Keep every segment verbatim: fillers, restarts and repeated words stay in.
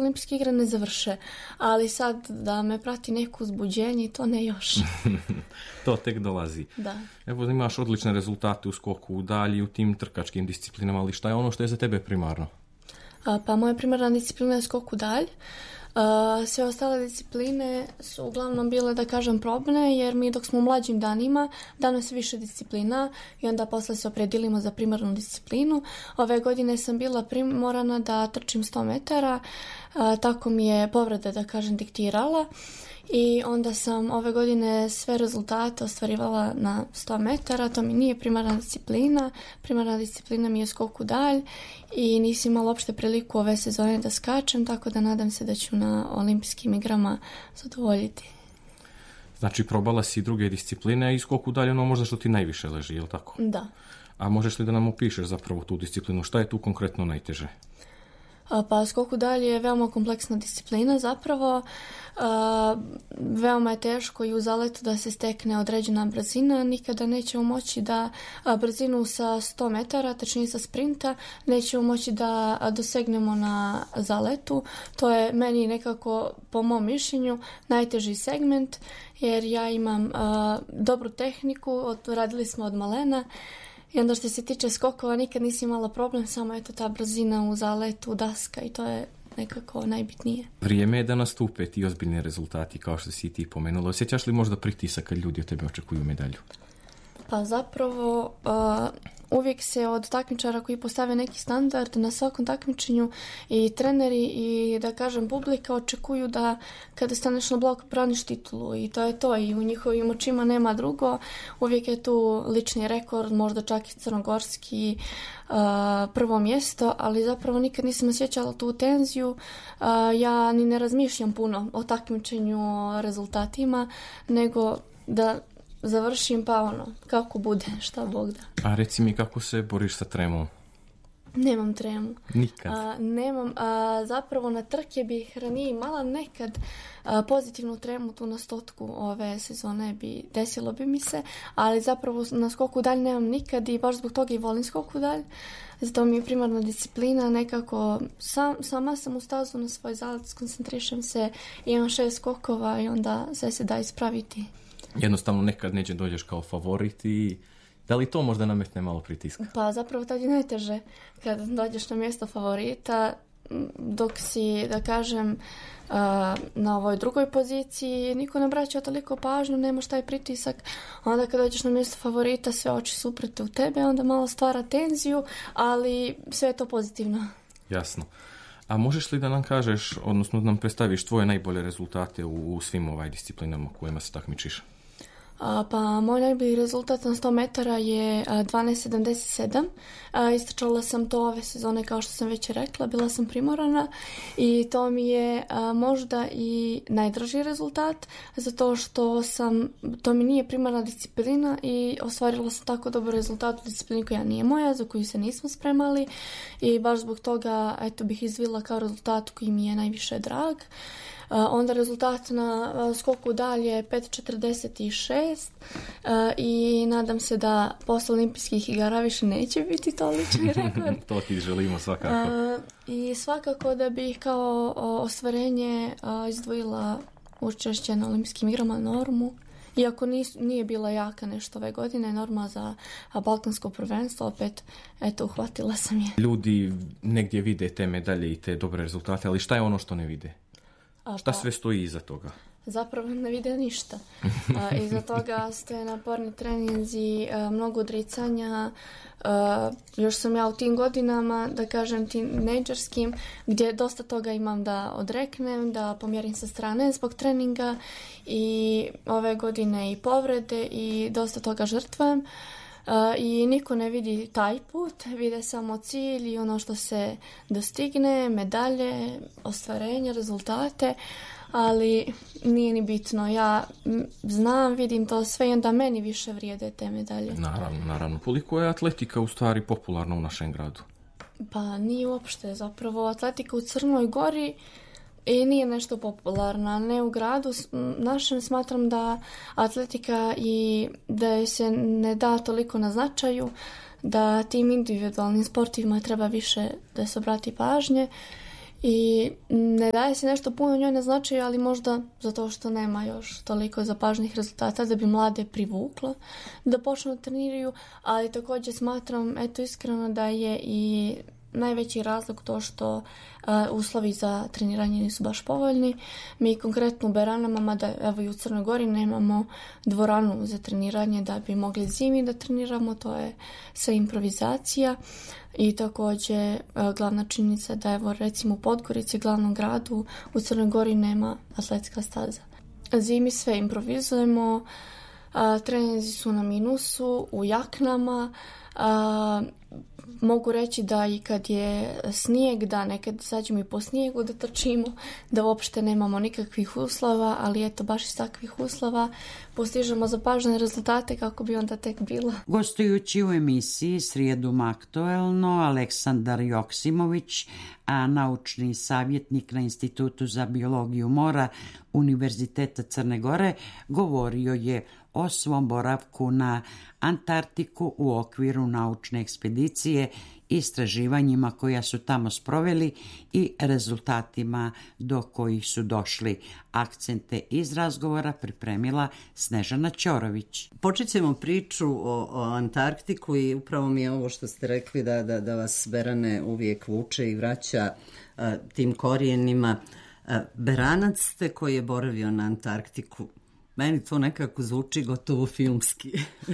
olimpijske igre ne završe, ali sad da me prati neko uzbuđenje, to ne još. To tek dolazi. Da. Evo, imaš odlične rezultate u skoku, u dalji, u tim trkačkim disciplinama, ali šta je ono što je za tebe primarno? A, pa moja primarna disciplina je skok u dalj. Uh, sve ostale discipline su uglavnom bile, da kažem, probne, jer mi dok smo u mlađim danima dano se više disciplina i onda posle se opredilimo za primarnu disciplinu. Ove godine sam bila primorana da trčim sto metara, uh, tako mi je povreda, da kažem, diktirala i onda sam ove godine sve rezultate ostvarivala na sto metara. To mi nije primarna disciplina. Primarna disciplina mi je skok u dalj i nisam imala uopšte priliku ove sezone da skačem, tako da nadam se da ću na olimpijskim igrama zadovoljiti. Znači, probala si druge discipline, a i skok u dalj ono možda što ti najviše leži, je li tako? Da. A možeš li da nam opišeš zapravo tu disciplinu? Šta je tu konkretno najteže? Pa skok u dalj je veoma kompleksna disciplina zapravo. A, veoma je teško i u zaletu da se stekne određena brzina. Nikada nećemo moći da a, brzinu sa sto metara, tačnije sa sprinta, nećemo moći da a, dosegnemo na zaletu. To je meni nekako, po mom mišljenju, najteži segment, jer ja imam a, dobru tehniku, od, radili smo od malena. I onda što se tiče skokova nikad nisi imala problem, samo je to ta brzina u zaletu, daska i to je nekako najbitnije. Vrijeme je da nastupe ti ozbiljni rezultati, kao što si ti pomenula. Osjećaš li možda pritisak kad ljudi od tebe očekuju medalju? Pa zapravo uh, uvijek se od takmičara koji postave neki standard na svakom takmičenju i treneri i, da kažem, publika očekuju da kada staneš na blok braniš titulu i to je to i u njihovim očima nema drugo. Uvijek je tu lični rekord, možda čak i crnogorski uh, prvo mjesto, ali zapravo nikad nisam osjećala tu tenziju. Uh, ja ni ne razmišljam puno o takmičenju, o rezultatima, nego da završim pa ono, kako bude, šta Bog da. A reci mi kako se boriš sa tremom? Nemam tremu. Nikad? A, nemam. A, zapravo na trke bih ranije imala nekad a, pozitivnu tremu tu na stotku ove sezone bi desilo bi mi se, ali zapravo na skoku dalj nemam nikad i baš zbog toga i volim skoku dalj. Zato mi je primarna disciplina nekako, sam, sama sam u stazu na svoj zalet, skoncentrišem se, imam šest skokova i onda sve se da ispraviti. Jednostavno nekad neđe dođeš kao favorit i da li to možda nametne malo pritiska? Pa zapravo tad je najteže kad dođeš na mjesto favorita, dok si, da kažem, na ovoj drugoj poziciji niko ne obraća toliko pažnju, nemaš taj pritisak. Onda kad dođeš na mjesto favorita sve oči su uprte u tebe, onda malo stvara tenziju, ali sve je to pozitivno. Jasno. A možeš li da nam kažeš, odnosno da nam predstaviš tvoje najbolje rezultate u, u svim ovaj disciplinama kojima se takmičiš? A, pa moj najbolji rezultat na sto metara je dvanaest sedamdeset sedam. A, istračala sam to ove sezone, kao što sam već rekla, bila sam primorana i to mi je a, možda i najdraži rezultat, zato što sam, to mi nije primarna disciplina i ostvarila sam tako dobar rezultat u disciplini koja nije moja, za koju se nismo spremali i baš zbog toga eto bih izvila kao rezultat koji mi je najviše drag. Uh, onda rezultat na uh, skoku dalje pet četrdeset šest uh, i nadam se da posle olimpijskih igara više neće biti to lični rekord. To ti želimo svakako. Uh, I svakako da bih kao uh, ostvarenje uh, izdvojila učešće na olimpijskim igrama normu. Iako nis, nije bila jaka nešto ove godine, norma za a, balkansko prvenstvo, opet, eto, uhvatila sam je. Ljudi negdje vide te medalje i te dobre rezultate, ali šta je ono što ne vide? A, šta pa, sve stoji iza toga? Zapravo ne vide ništa. A, iza toga ste naporni treninzi, a, mnogo odricanja. A, još sam ja u tim godinama, da kažem, tinejdžerskim, gdje dosta toga imam da odreknem, da pomjerim sa strane zbog treninga i ove godine i povrede i dosta toga žrtvujem. Uh, i niko ne vidi taj put, vide samo cilj i ono što se dostigne, medalje, ostvarenja, rezultate, ali nije ni bitno. Ja znam, vidim to sve i onda meni više vrijede te medalje. Naravno, naravno. Koliko je atletika u stvari popularna u našem gradu? Pa nije uopšte, zapravo atletika u Crnoj Gori i nije nešto popularna, ne u gradu našem. Smatram da atletika i da se ne da toliko na značaju, da tim individualnim sportovima treba više da se obrati pažnje i ne daje se nešto puno njoj na značaju, ali možda zato što nema još toliko zapažnih rezultata da bi mlade privukla da počnu da treniraju, ali također smatram, eto iskreno, da je i najveći razlog to što uh, uslovi za treniranje nisu baš povoljni. Mi konkretno u Beranama, mada evo i u Crnoj Gori, nemamo dvoranu za treniranje da bi mogli zimi da treniramo, to je sve improvizacija. I također uh, glavna činjenica da evo recimo u Podgorici, glavnom gradu, u Crnoj Gori nema atletska staza. Zimi sve improvizujemo, uh, treninzi su na minusu, u jaknama. Uh, mogu reći da i kad je snijeg, da nekad sađemo i po snijegu da trčimo, da uopšte nemamo nikakvih uslova, ali eto baš iz takvih uslova postižemo zapažene rezultate kako bi onda tek bilo. Gostujući u emisiji Srijedom aktuelno, Aleksandar Joksimović, a naučni savjetnik na Institutu za biologiju mora Univerziteta Crne Gore, govorio je o svom boravku na Antarktiku u okviru naučne ekspedicije, istraživanjima koja su tamo sproveli i rezultatima do kojih su došli. Akcente iz razgovora pripremila Snežana Ćorović. Počet ćemo priču o, o Antarktiku i upravo mi je ovo što ste rekli da, da, da vas Berane uvijek vuče i vraća a, tim korijenima. A, Beranac ste koji je boravio na Antarktiku. Meni to nekako zvuči gotovo filmski.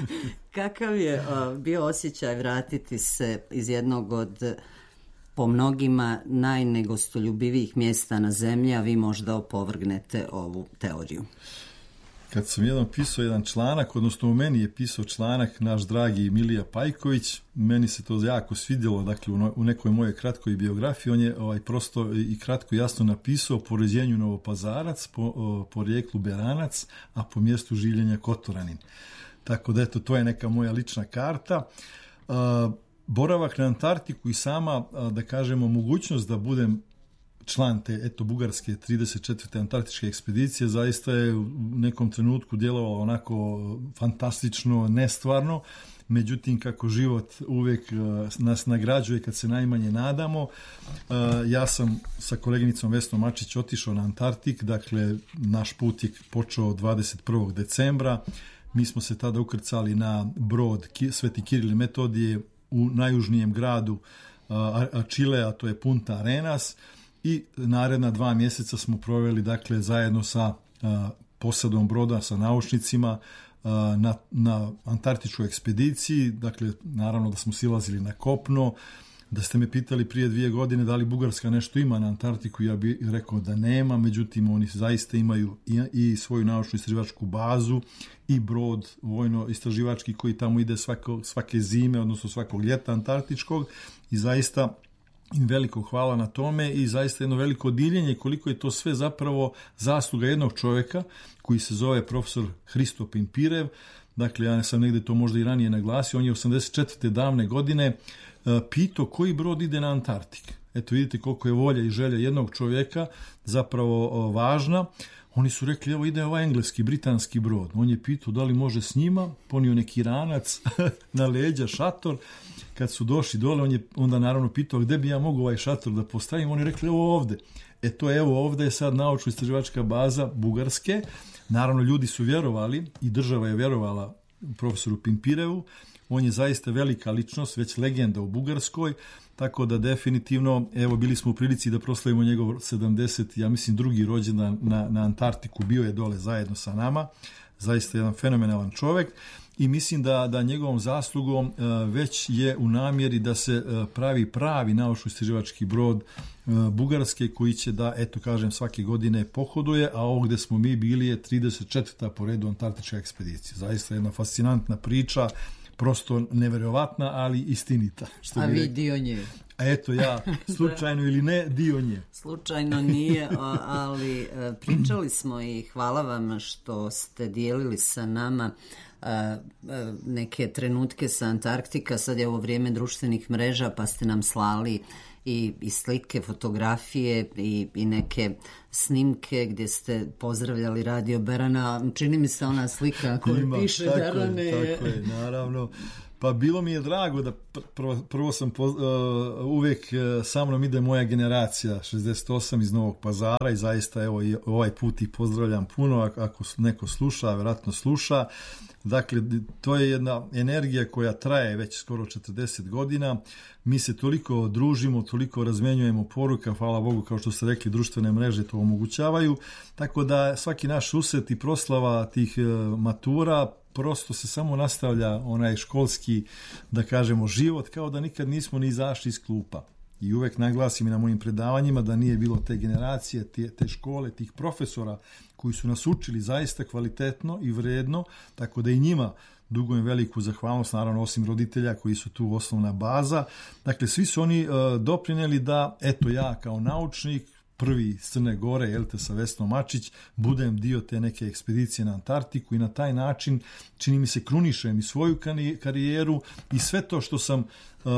Kakav je uh, bio osjećaj vratiti se iz jednog od, po mnogima, najnegostoljubivijih mjesta na zemlji, a vi možda opovrgnete ovu teoriju? Kad sam jednom pisao jedan članak, odnosno u meni je pisao članak naš dragi Milija Pajković, meni se to jako svidjelo, dakle u nekoj mojoj kratkoj biografiji, on je ovaj, prosto i kratko jasno napisao po rođenju Novopazarac, po, po rijeklu Beranac, a po mjestu življenja Kotoranin. Tako da eto, to je neka moja lična karta. Uh, boravak na Antarktiku i sama, uh, da kažemo, mogućnost da budem član te, eto, bugarske trideset četvrte antarktičke ekspedicije zaista je u nekom trenutku djelovalo onako fantastično, nestvarno. Međutim, kako život uvijek nas nagrađuje kad se najmanje nadamo, ja sam sa koleginicom Vesnom Mačić otišao na Antarktik, dakle, naš put je počeo dvadeset prvog decembra. Mi smo se tada ukrcali na brod Sveti Kiril i Metodije u najjužnijem gradu Čilea, a to je Punta Arenas. I naredna dva mjeseca smo proveli, dakle, zajedno sa a, posadom broda, sa naučnicima a, na, na antarktičkoj ekspediciji. Dakle, naravno da smo silazili na kopno. Da ste me pitali prije dvije godine da li Bugarska nešto ima na Antarktiku, ja bih rekao da nema, međutim oni zaista imaju i, i svoju naučnu istraživačku bazu i brod vojno-istraživački koji tamo ide svako, svake zime, odnosno svakog ljeta antarktičkog, i zaista im veliko hvala na tome i zaista jedno veliko divljenje koliko je to sve zapravo zasluga jednog čovjeka koji se zove profesor Hristo Pimpirev. Dakle, ja sam negdje to možda i ranije naglasio, on je osamdeset četvrte davne godine uh, pitao koji brod ide na Antarktik. Eto, vidite koliko je volja i želja jednog čovjeka zapravo uh, važna. Oni su rekli, evo ide ovaj engleski, britanski brod. On je pitao da li može s njima, ponio neki ranac na leđa, šator. Kad su došli dole, on je onda naravno pitao gdje bi ja mogao ovaj šator da postavim. Oni rekli, evo ovdje. E to evo ovdje je sad naučno-istraživačka baza Bugarske. Naravno, ljudi su vjerovali i država je vjerovala profesoru Pimpirevu. On je zaista velika ličnost, već legenda u Bugarskoj, tako da definitivno, evo, bili smo u prilici da proslavimo njegov sedamdeset, ja mislim, drugi rođendan na, na Antarktiku, bio je dole zajedno sa nama, zaista jedan fenomenalan čovjek i mislim da, da njegovom zaslugom uh, već je u namjeri da se uh, pravi pravi naučno-istraživački brod uh, Bugarske koji će da, eto kažem, svake godine pohoduje, a ovo gdje smo mi bili je trideset četvrta po redu antarktička ekspedicija. Zaista jedna fascinantna priča, prosto nevjerovatna, ali istinita. Što a vi dio nje. A eto ja, slučajno ili ne, dio nje. Slučajno nije, ali pričali smo i hvala vam što ste dijelili sa nama neke trenutke sa Antarktika. Sad je ovo vrijeme društvenih mreža, pa ste nam slali i, i slike, fotografije i, i neke snimke gdje ste pozdravljali Radio Berana. Čini mi se ona slika koja Ima, piše tako Berane. Je, tako je, naravno. Pa bilo mi je drago da prvo, prvo sam poz, uh, uvijek uh, sa mnom ide moja generacija šezdeset osam iz Novog Pazara i zaista evo i ovaj put ih pozdravljam puno ako, ako neko sluša, vjerojatno sluša. Dakle, to je jedna energija koja traje već skoro četrdeset godina. Mi se toliko družimo, toliko razmenjujemo poruka, hvala Bogu, kao što ste rekli, društvene mreže to omogućavaju. Tako da svaki naš susret i proslava tih uh, matura prosto se samo nastavlja onaj školski, da kažemo, život, kao da nikad nismo ni izašli iz klupa. I uvek naglasim i na mojim predavanjima da nije bilo te generacije, te, te škole, tih profesora koji su nas učili zaista kvalitetno i vredno, tako da i njima dugujem veliku zahvalnost, naravno osim roditelja koji su tu osnovna baza. Dakle, svi su oni uh, doprineli da, eto ja kao naučnik, prvi iz Crne Gore, jel te, sa Vesnom Mačić, budem dio te neke ekspedicije na Antarktiku i na taj način, čini mi se, krunišem i svoju karijeru i sve to što sam uh,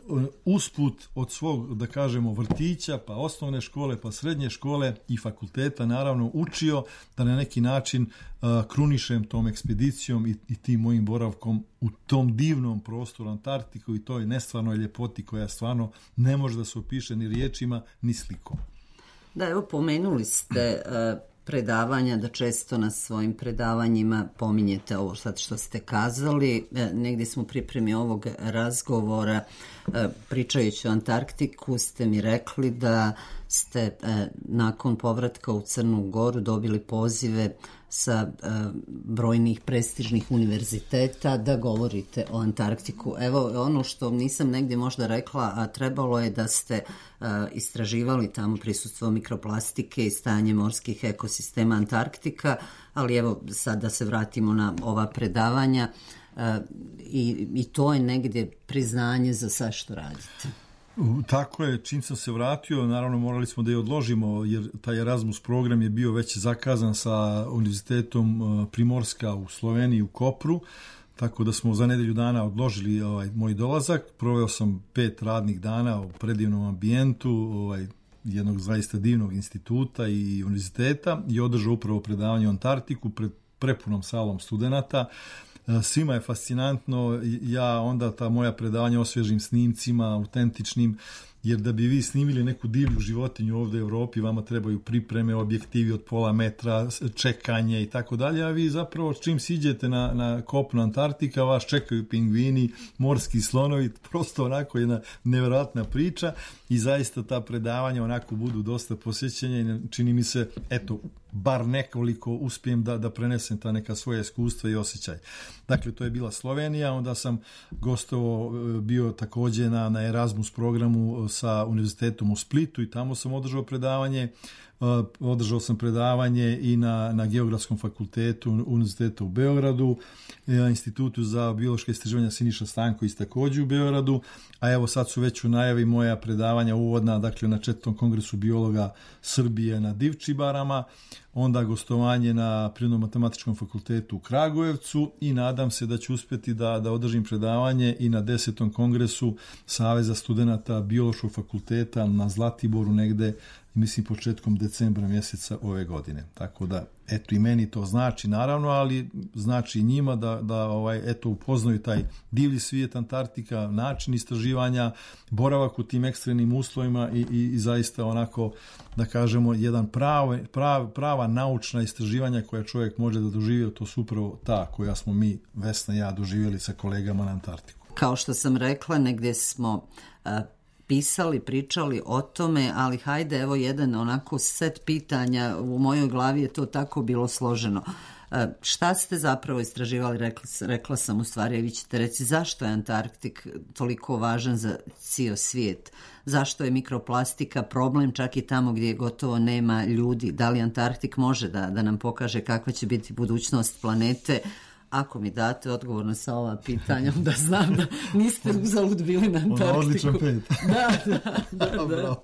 usput od svog, da kažemo, vrtića, pa osnovne škole, pa srednje škole i fakulteta, naravno, učio da na neki način uh, krunišem tom ekspedicijom i, i tim mojim boravkom u tom divnom prostoru Antarktiku i toj nestvarnoj ljepoti koja stvarno ne može da se opiše ni riječima, ni slikom. Da, evo, pomenuli ste uh, predavanja, da često na svojim predavanjima pominjete ovo sad što ste kazali. E, negdje smo pripremi ovog razgovora, e, pričajući o Antarktiku, ste mi rekli da ste e, nakon povratka u Crnu Goru dobili pozive sa e, brojnih prestižnih univerziteta da govorite o Antarktiku. Evo, ono što nisam negdje možda rekla, a trebalo je da ste e, istraživali tamo prisustvo mikroplastike i stanje morskih ekosistema Antarktika, ali evo sad da se vratimo na ova predavanja e, i, i to je negdje priznanje za sve što radite. Tako je, čim sam se vratio, naravno morali smo da je odložimo, jer taj Erasmus program je bio već zakazan sa Univerzitetom Primorska u Sloveniji, u Kopru, tako da smo za nedelju dana odložili ovaj moj dolazak. Proveo sam pet radnih dana u predivnom ambijentu ovaj, jednog zaista divnog instituta i univerziteta i održao upravo predavanje o Antarktiku pred prepunom salom studenata. Svima je fascinantno, ja onda ta moja predavanja osvježim snimcima, autentičnim, jer da bi vi snimili neku divlju životinju ovdje u Evropi, vama trebaju pripreme, objektivi od pola metra, čekanje i tako dalje, a vi zapravo čim siđete na, na kopno Antarktika, vas čekaju pingvini, morski slonovi, prosto onako jedna nevjerojatna priča i zaista ta predavanja onako budu dosta posjećenja i čini mi se, eto, bar nekoliko uspijem da, da prenesem ta neka svoja iskustva i osjećaj. Dakle, to je bila Slovenija, onda sam gostovo bio također na, na Erasmus programu sa univerzitetom u Splitu i tamo sam održao predavanje. Održao sam predavanje i na, na Geografskom fakultetu univerziteta u Beogradu, Institutu za biološke istraživanja Siniša Stanković također u Beogradu, a evo sad su već u najavi moja predavanja uvodna, dakle na četvrtom kongresu biologa Srbije na Divčibarama, onda gostovanje na Prirodno-matematičkom fakultetu u Kragujevcu i nadam se da ću uspjeti da, da održim predavanje i na desetom kongresu Saveza studenata biološkog fakulteta na Zlatiboru negde, mislim, početkom decembra mjeseca ove godine. Tako da, eto, i meni to znači, naravno, ali znači i njima da, da ovaj, eto, upoznaju taj divlji svijet Antarktika, način istraživanja, boravak u tim ekstremnim uslovima i, i, i zaista onako, da kažemo, jedan prav, prav, prava naučna istraživanja koja čovjek može da doživi, to su upravo ta koja smo mi, Vesna i ja, doživjeli sa kolegama na Antarktiku. Kao što sam rekla, negdje smo uh, pisali, pričali o tome, ali hajde, evo jedan onako set pitanja, u mojoj glavi je to tako bilo složeno. E, šta ste zapravo istraživali, rekla, rekla sam u stvari, vi ćete reći zašto je Antarktik toliko važan za cijel svijet, zašto je mikroplastika problem čak i tamo gdje gotovo nema ljudi, da li Antarktik može da, da nam pokaže kakva će biti budućnost planete. Ako mi date odgovor na sva ova pitanja, da znam da niste uzalud bili na Antarktiku. Odličan pet. Da, da, da. da.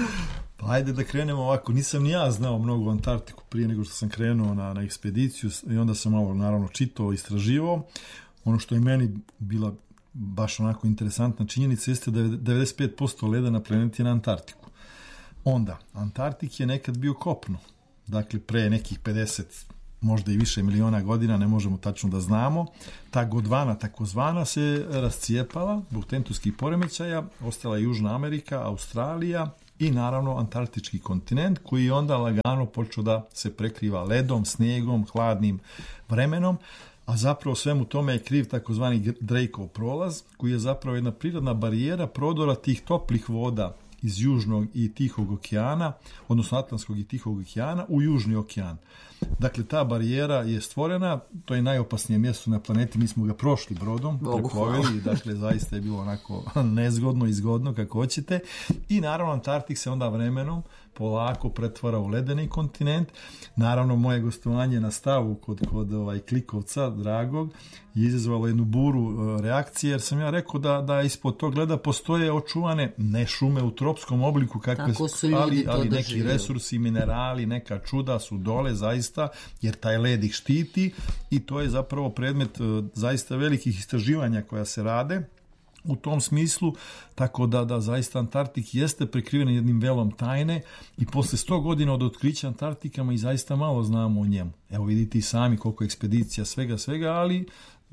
Pa ajde da krenemo ovako. Nisam ni ja znao mnogo o Antarktiku prije nego što sam krenuo na, na ekspediciju i onda sam ovo naravno čitao, istraživao. Ono što je meni bila baš onako interesantna činjenica jeste da je devedeset pet posto leda na planeti na Antarktiku. Onda, Antarktik je nekad bio kopno. Dakle, pre nekih pedeset možda i više miliona godina, ne možemo tačno da znamo. Ta Gondwana takozvana se rascijepala zbog tektonskih poremećaja, ostala je Južna Amerika, Australija i naravno Antarktički kontinent, koji je onda lagano počeo da se prekriva ledom, snijegom, hladnim vremenom, a zapravo svemu tome je kriv takozvani Drakeov prolaz, koji je zapravo jedna prirodna barijera prodora tih toplih voda iz Južnog i Tihog okeana, odnosno Atlantskog i Tihog okeana, u Južni okean. Dakle, ta barijera je stvorena, to je najopasnije mjesto na planeti, mi smo ga prošli brodom, preplovili, dakle, zaista je bilo onako nezgodno, izgodno, kako hoćete. I naravno, Antarktik se onda vremenom polako pretvara u ledeni kontinent. Naravno, moje gostovanje na stavu kod, kod ovaj, Klikovca, dragog, je izazvalo jednu buru uh, reakcije, jer sam ja rekao da, da ispod tog leda postoje očuvane, ne šume u tropskom obliku, kakve, ali, ali neki resursi, minerali, neka čuda su dole, zaista, jer taj led ih štiti i to je zapravo predmet uh, zaista velikih istraživanja koja se rade u tom smislu, tako da, da zaista Antarktik jeste prekriven jednim velom tajne i posle sto godina od otkrića Antarktika mi zaista malo znamo o njemu. Evo vidite i sami koliko ekspedicija, svega, svega, ali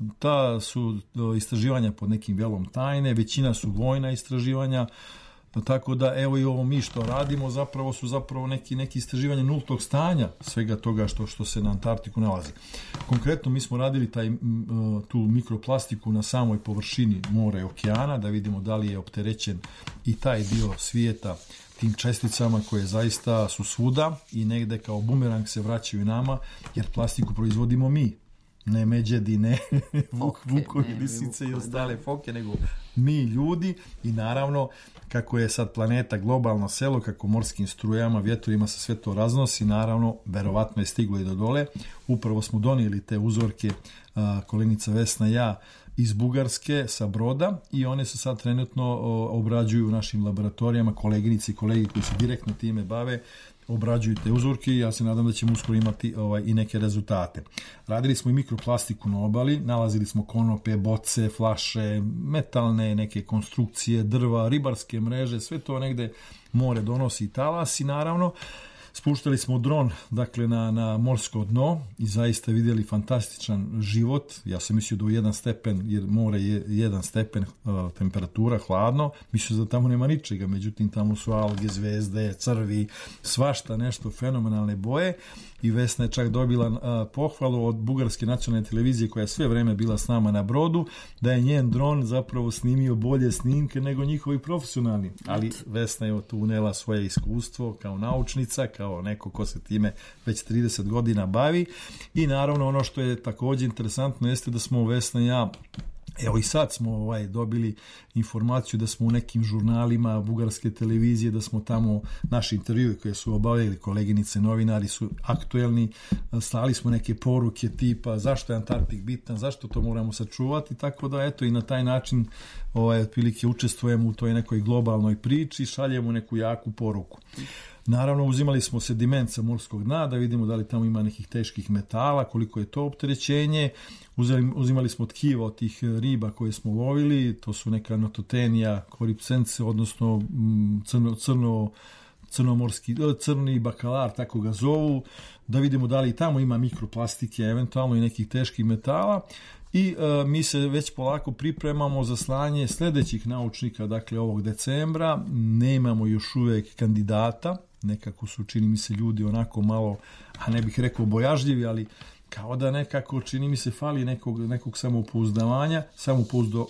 ta su istraživanja pod nekim velom tajne, većina su vojna istraživanja, tako da evo i ovo mi što radimo zapravo su zapravo neki, neki istraživanje nultog stanja svega toga što, što se na Antarktiku nalazi. Konkretno mi smo radili taj, tu mikroplastiku na samoj površini mora i okeana, da vidimo da li je opterećen i taj dio svijeta tim česticama koje zaista su svuda i negde kao bumerang se vraćaju nama, jer plastiku proizvodimo mi. Ne međedi, ne vuk, vukovi, lisice i ostale foke, nego mi ljudi i naravno kako je sad planeta globalno selo, kako morskim strujama, vjetrima se sve to raznosi, naravno, verovatno je stiglo i do dole. Upravo smo donijeli te uzorke, a, koleginica Vesna i ja, iz Bugarske sa broda i one se sad trenutno o, obrađuju u našim laboratorijama, koleginici i kolegi koji se direktno time bave, obrađuju te uzorke i ja se nadam da ćemo uskoro imati ovaj, i neke rezultate. Radili smo i mikroplastiku na obali, nalazili smo konope, boce, flaše, metalne neke konstrukcije, drva, ribarske mreže, sve to negde more donosi i talasi, naravno. Spuštali smo dron, dakle, na, na morsko dno i zaista vidjeli fantastičan život. Ja sam mislio da u jedan stepen, jer more je jedan stepen uh, temperatura, hladno. Mislio da tamo nema ničega, međutim tamo su alge, zvezde, crvi, svašta nešto, fenomenalne boje. I Vesna je čak dobila uh, pohvalu od Bugarske nacionalne televizije koja je sve vreme bila s nama na brodu, da je njen dron zapravo snimio bolje snimke nego njihovi profesionalni. Ali Vesna je tu unela svoje iskustvo kao naučnica, kao neko ko se time već trideset godina bavi i naravno ono što je također interesantno jeste da smo Vesna i ja, evo i sad smo ovaj, dobili informaciju da smo u nekim žurnalima bugarske televizije, da smo tamo naši intervjui koje su obavljali koleginice, novinari su aktuelni, slali smo neke poruke tipa zašto je Antarktik bitan, zašto to moramo sačuvati, tako da eto i na taj način ovaj, otprilike učestvujemo u toj nekoj globalnoj priči, šaljemo neku jaku poruku. Naravno, uzimali smo sediment sa morskog dna da vidimo da li tamo ima nekih teških metala, koliko je to opterećenje. Uzeli, uzimali smo tkiva od tih riba koje smo lovili, to su neka nototenija, koripsence, odnosno crno, crno, crnomorski, crni bakalar, tako ga zovu, da vidimo da li tamo ima mikroplastike, eventualno i nekih teških metala. I e, mi se već polako pripremamo za slanje sljedećih naučnika, dakle ovog decembra. Nemamo još uvijek kandidata, nekako su, čini mi se, ljudi onako malo, a ne bih rekao bojažljivi, ali kao da nekako, čini mi se, fali nekog, nekog samopouzdavanja, samopouzdo,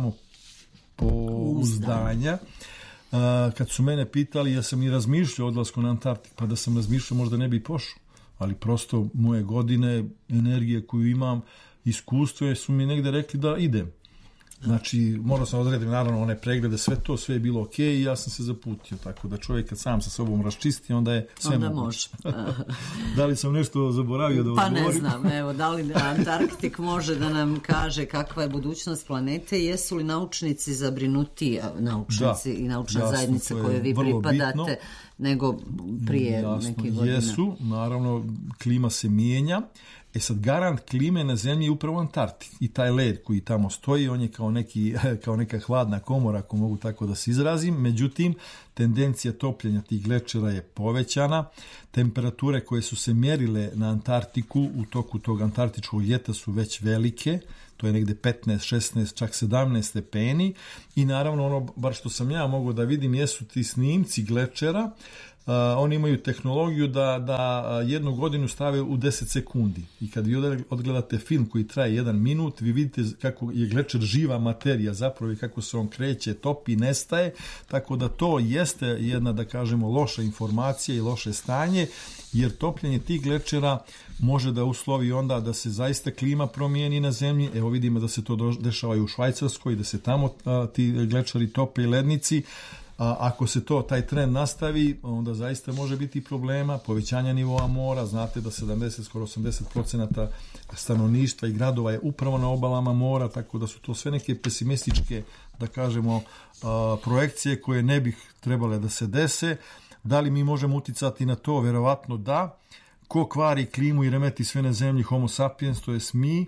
samopouzdanja. Uh, kad su mene pitali, ja sam i razmišljao o odlasku na Antarktik, pa da sam razmišljao možda ne bi pošao, ali prosto moje godine, energije koju imam, iskustvo su mi negde rekli da idem. Znači, morao sam odrediti naravno one preglede, sve to, sve je bilo ok i ja sam se zaputio, tako da čovjek kad sam sa sobom raščisti, onda je sve onda moguće. Da li sam nešto zaboravio da pa odgovorim? Pa ne znam, evo, da li Antarktik može da nam kaže kakva je budućnost planete, jesu li naučnici zabrinuti, naučnici da, i naučna jasno, zajednica koje vi pripadate, bitno. Nego prije jasno, nekih godina? Jesu, naravno, klima se mijenja E sad, garant klime na zemlji je upravo Antarktik i taj led koji tamo stoji, on je kao, neki, kao neka hladna komora, ako mogu tako da se izrazim, međutim, tendencija topljenja tih glečera je povećana, temperature koje su se mjerile na Antarktiku u toku tog antarktičkog ljeta su već velike, to je negde petnaest, šesnaest, čak sedamnaest stepeni i naravno ono, bar što sam ja mogao da vidim, jesu ti snimci glečera. Uh, oni imaju tehnologiju da, da jednu godinu stave u deset sekundi i kad vi odgledate film koji traje jedan minut, vi vidite kako je glečer živa materija zapravo i kako se on kreće, topi, nestaje, tako da to jeste jedna, da kažemo, loša informacija i loše stanje, jer topljenje tih glečera može da uslovi onda da se zaista klima promijeni na zemlji. Evo vidimo da se to dešava i u Švajcarskoj, da se tamo a, ti glečeri tope i lednici. A ako se to, taj trend nastavi, onda zaista može biti problema, povećanja nivoa mora, znate da sedamdeset, skoro osamdeset procenata stanovništva i gradova je upravo na obalama mora, tako da su to sve neke pesimističke, da kažemo, projekcije koje ne bih trebale da se dese. Da li mi možemo uticati na to? Verovatno da. Ko kvari klimu i remeti sve na zemlji? Homo sapiens, to jest mi.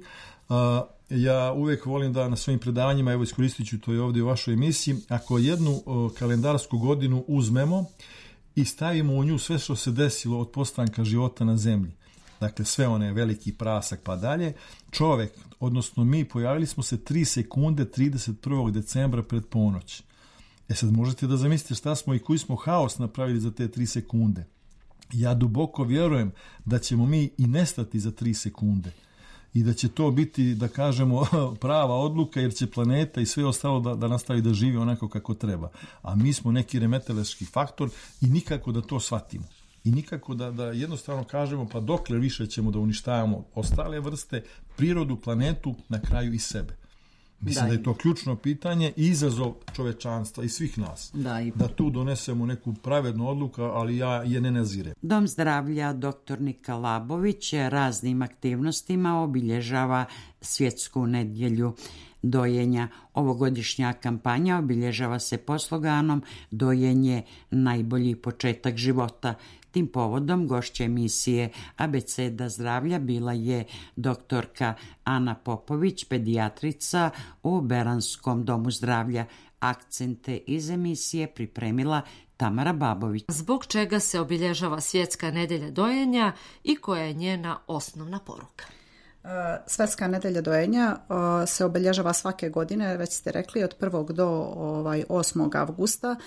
Ja uvek volim da na svojim predavanjima, evo iskoristit ću to i ovdje u vašoj emisiji, ako jednu kalendarsku godinu uzmemo i stavimo u nju sve što se desilo od postanka života na zemlji, dakle sve one veliki prasak pa dalje, čovek, odnosno mi, pojavili smo se tri sekunde trideset prvog decembra pred ponoć. E sad možete da zamislite šta smo i koji smo haos napravili za te tri sekunde. Ja duboko vjerujem da ćemo mi i nestati za tri sekunde. I da će to biti, da kažemo, prava odluka, jer će planeta i sve ostalo da, da nastavi da živi onako kako treba. A mi smo neki remetelački faktor i nikako da to shvatimo. I nikako da, da jednostavno kažemo, pa dokle više ćemo da uništavamo ostale vrste, prirodu, planetu, na kraju i sebe. Mislim da, da je to ključno pitanje i izazov čovečanstva i svih nas. Da, i... da tu donesemo neku pravednu odluku, ali ja je ne nazirem. Dom zdravlja doktor Nika Labović raznim aktivnostima obilježava Svjetsku nedjelju dojenja. Ovogodišnja kampanja obilježava se pod sloganom Dojenje najbolji početak života. Tim povodom gošća emisije Abeceda zdravlja bila je doktorka Ana Popović, pedijatrica u Beranskom domu zdravlja. Akcente iz emisije pripremila Tamara Babović. Zbog čega se obilježava Svjetska nedjelja dojenja i koja je njena osnovna poruka? Svjetska nedjelja dojenja se obilježava svake godine, već ste rekli, od prvog do ovaj, osmog avgusta.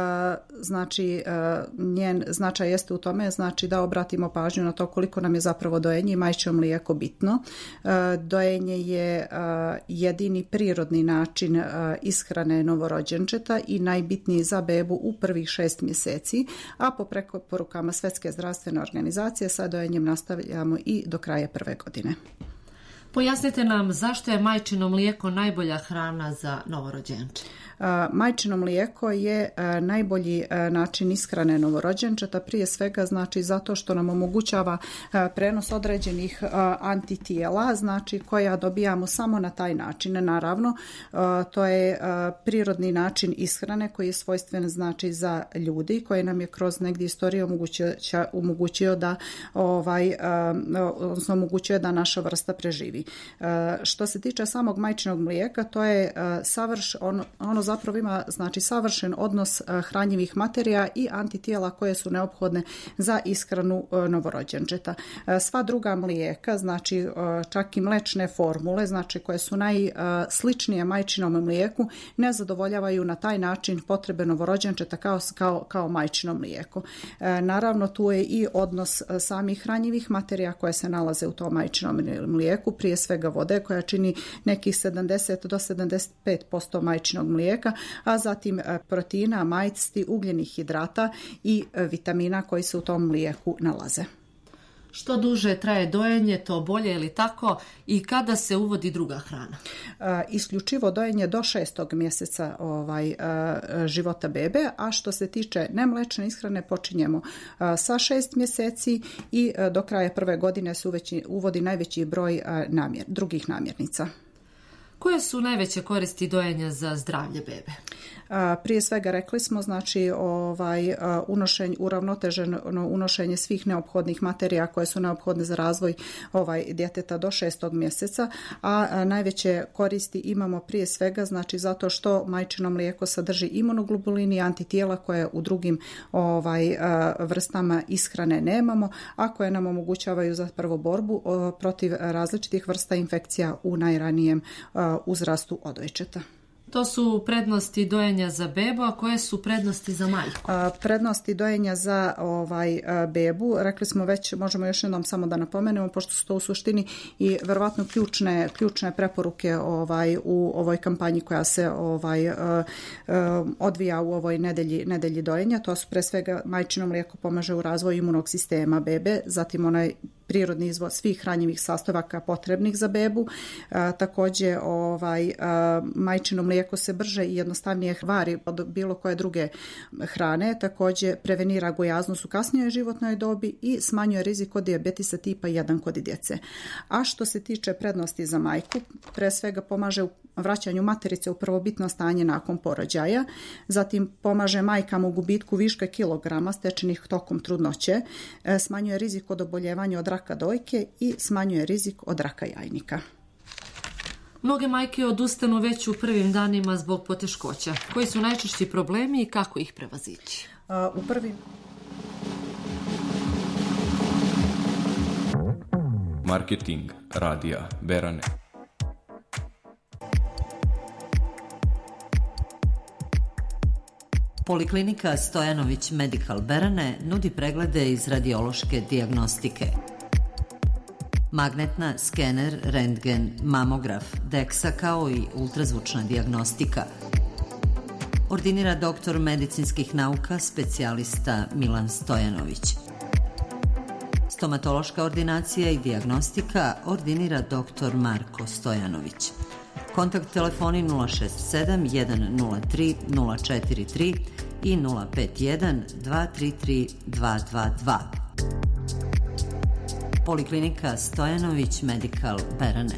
Znači, njen značaj jeste u tome, znači da obratimo pažnju na to koliko nam je zapravo dojenje i majčino mlijeko bitno. Dojenje je jedini prirodni način ishrane novorođenčeta i najbitniji za bebu u prvih šest mjeseci, a po preporukama Svjetske zdravstvene organizacije sa dojenjem nastavljamo i do kraja prve godine. Pojasnite nam zašto je majčino mlijeko najbolja hrana za novorođenče. Majčino mlijeko je najbolji način ishrane novorođenčeta, prije svega znači zato što nam omogućava prenos određenih antitijela, znači koja dobijamo samo na taj način. Naravno, to je prirodni način ishrane koji je svojstven znači za ljudi, koji nam je kroz negdje istoriju omogućio, omogućio da ovaj, odnosno omogućio da naša vrsta preživi. Što se tiče samog majčinog mlijeka, to je savrš, ono, ono zapravo ima znači savršen odnos hranjivih materija i antitijela koje su neophodne za ishranu novorođenčeta. Sva druga mlijeka, znači čak i mlečne formule, znači koje su najsličnije majčinom mlijeku, ne zadovoljavaju na taj način potrebe novorođenčeta kao, kao, kao majčino mlijeko. Naravno, tu je i odnos samih hranjivih materija koje se nalaze u tom majčinom mlijeku, prije svega vode koja čini nekih sedamdeset do sedamdeset pet posto majčinog mlijeka, a zatim proteina, majci, ugljenih hidrata i vitamina koji se u tom mlijeku nalaze. Što duže traje dojenje, to bolje, ili tako, i kada se uvodi druga hrana? Isključivo dojenje do šestog mjeseca ovaj, života bebe, a što se tiče nemlečne ishrane počinjemo sa šest mjeseci i do kraja prve godine se uvodi najveći broj namjer, drugih namirnica. Koje su najveće koristi dojenja za zdravlje bebe? Prije svega rekli smo, znači ovaj unošenje, uravnoteženo unošenje svih neophodnih materija koje su neophodne za razvoj ovaj djeteta do šestog mjeseca, a najveće koristi imamo prije svega znači zato što majčino mlijeko sadrži imunoglobulin i antitijela koje u drugim ovaj vrstama ishrane nemamo, a koje nam omogućavaju zapravo borbu protiv različitih vrsta infekcija u najranijem uzrastu odojčeta. To su prednosti dojenja za bebu, a koje su prednosti za majku? A, prednosti dojenja za ovaj a, bebu, rekli smo već, možemo još jednom samo da napomenemo, pošto su to u suštini i verovatno ključne, ključne preporuke ovaj u ovoj kampanji koja se ovaj a, a, odvija u ovoj nedelji, nedelji dojenja. To su pre svega majčino mlijeko pomaže u razvoju imunog sistema bebe, zatim onaj prirodni izvor svih hranjivih sastojaka potrebnih za bebu. A, također ovaj a, majčino mlijeko se brže i jednostavnije vari od bilo koje druge hrane, također prevenira gojaznost u kasnijoj životnoj dobi i smanjuje rizik od dijabetisa tipa jedan kod djece. A što se tiče prednosti za majku, pre svega pomaže u vraćanju materice u prvobitno stanje nakon porođaja, zatim pomaže majkama u gubitku viška kilograma stečenih tokom trudnoće, smanjuje rizik od oboljevanja od raka dojke i smanjuje rizik od raka jajnika. Mnoge majke odustanu već u prvim danima zbog poteškoća. Koji su najčešći problemi i kako ih prevazići? Uh, u prvim... Marketing radija Berane. Poliklinika Stojanović Medical Berane nudi preglede iz radiološke dijagnostike. Magnetna, skener, rentgen, mamograf, deksa kao i ultrazvučna dijagnostika. Ordinira doktor medicinskih nauka, specijalista Milan Stojanović. Stomatološka ordinacija i dijagnostika ordinira doktor Marko Stojanović. Kontakt telefoni nula šest sedam jedan nula tri nula četiri tri i nula pet jedan dva tri tri dva dva dva. Poliklinika Stojanović Medical Berane.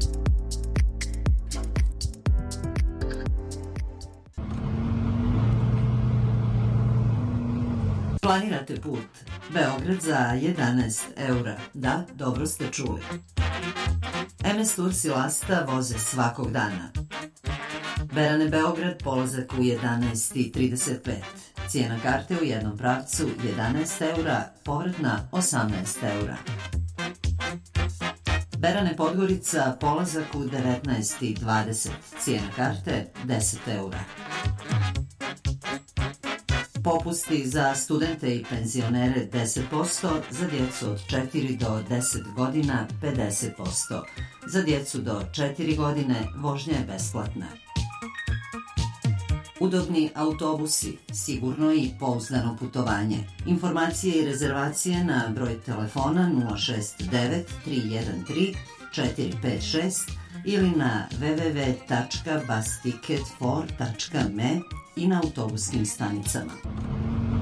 Planirate put Beograd za jedanaest eura. Da, dobro ste čuli. em es Turci Lasta voze svakog dana. Berane Beograd, polazak u jedanaest i trideset pet. Cijena karte u jednom pravcu jedanaest eura, povratna osamnaest eura. Berane Podgorica, polazak u devetnaest i dvadeset. Cijena karte deset eura. Popusti za studente i penzionere deset posto, za djecu od četiri do deset godina pedeset posto. Za djecu do četiri godine vožnja je besplatna. Udobni autobusi, sigurno i pouzdano putovanje. Informacije i rezervacije na broj telefona nula šest devet tri jedan tri četiri pet šest ili na w w w tačka bus ticket for tačka me i na autobuskim stanicama.